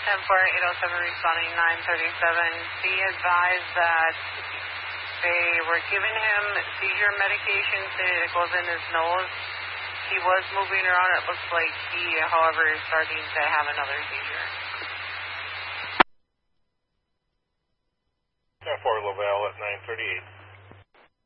10-4, 807 responding 937. Be advised that they were giving him seizure medication that goes in his nose. He was moving around. It looks like he, however, is starting to have another seizure. 10-4 Laval at 938.